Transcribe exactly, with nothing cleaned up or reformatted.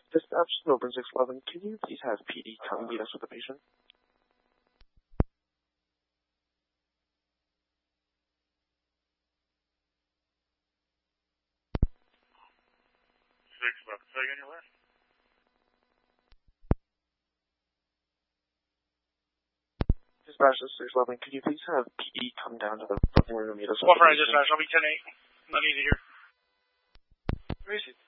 Dispatch Melbourne six eleven, can you please have P D come meet us with the patient? six eleven, say again your last? Dispatch six eleven, can you please have P D come down to the booking room and meet us with Well, the right, patient? dispatch, I'll be ten eight. Not easy here. Where is it?